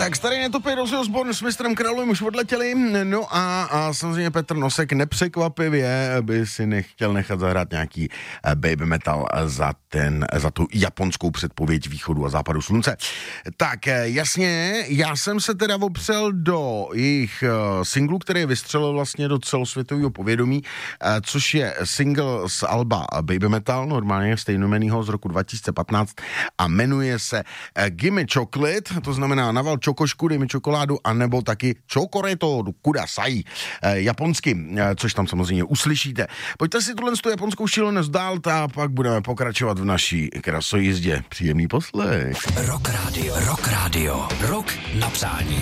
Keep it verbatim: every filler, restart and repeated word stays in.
Tak starý netopý Ozzy Osbourne s mistrem Královým už odletěli, no a, a samozřejmě Petr Nosek nepřekvapivě by si nechtěl nechat zahrát nějaký baby metal za, ten, za tu japonskou předpověď východu a západu slunce. Tak jasně, já jsem se teda opřel do jejich singlu, který vystřelil vlastně do celosvětového povědomí, což je single z alba Baby Metal, normálně stejnojmennýho z roku dva tisíce patnáct a jmenuje se Gimme Chocolate, to znamená naval čokošku, dej mi čokoládu, anebo taky chokoreto kudasai, eh, japonsky, eh, což tam samozřejmě uslyšíte. Pojďte si tuhle tu japonskou šílenost dál a pak budeme pokračovat v naší krasojízdě. Příjemný poslech. Rock Radio, Rock Radio, Rock na přání.